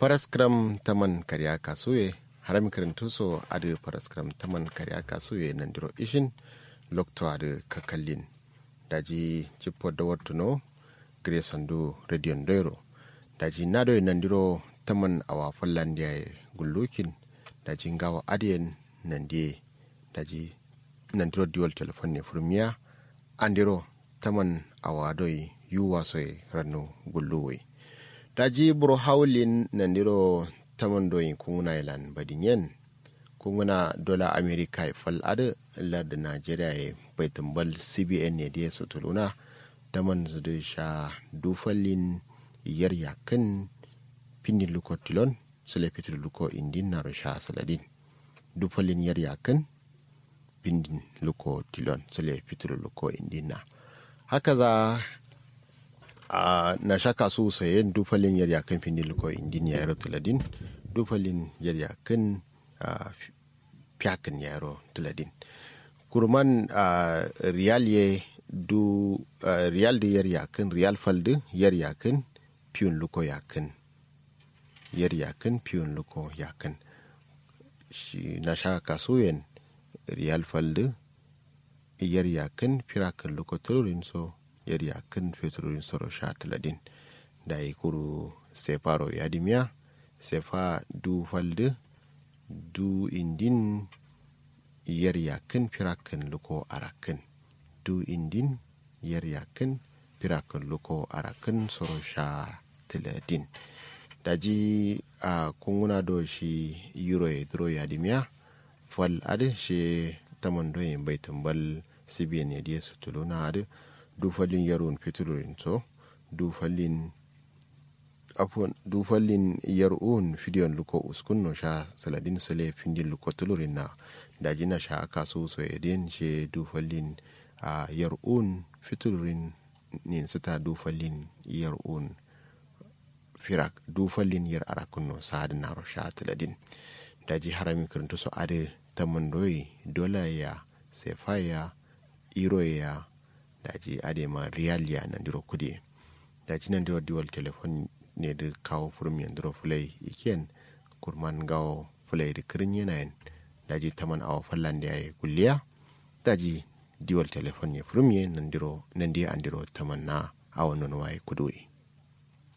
Paraskram taman karya kasuye harami karantuso adu paraskram taman karya kasuye nandiro ishin lokto adu kakallin daji chippo dawartuno gre sandu radio ndoiro daji nado nandiro taman awa fallandia gullukin daji ngawa adien nandie daji nandiro dual telephone ne furmiya andiro taman awa doi yuwa soy ranu gulluwe daji buro hawlin nandiro taman doyin kunguna ilan badinyen kunguna dola amerika fal ade larda nigeria e baitumbal cbn ne dia sotuluna taman zudu sha dufalin yar yakin pindi luko tilon sule pitul luko indin na sha saladin dufalin yar yakin pindi luko tilon sule pitul luko indin na haka za na shaka su sayen dufalin yar yakin pindi luko indin ya yaro tiladin dufalin yar yakin piyakin ya yaro tiladin kurman riyal ye du riyal de yar yakin riyal falde yar yakin piyun luko yakin yar yakin piyun luko yakin shi na shaka su yen riyal falde yar yakin pirakin luko tururin so yar yakin fetururin soro sha tiladin da ya kuru sefaro yadimiya sefa du falde du indin yar yakin pirakin luko arakin du indin yar yakin pirakin luko arakin soro sha tiladin daji kunguna do shi euro ya duro yadimiya fal ade shi tamando yin baitumbal cbn ya diya su tuluna ade dufalin yaron fiturin so dufalin yar'un fidiyon luko uskunno sha saladin sale findin luko tulurin na daji na sha aka so edin she dufalin yar'un fiturin nin sita dufalin yar'un firak dufalin yar arakunno sa'ad na sha tiladin daji harami kirinto so ade tamandoyi dola ya sefa ya euro ya daji adema riyal ya nandiro kudi daji nandiro dual telephone ne da kawo furmi nandiro fulai iken kurman gawo fulai da kirin yanayin daji taman awa fallan da ya kulliya daji dual telephone ne furmi nandiro nandi andiro taman na awa nono waye kudoi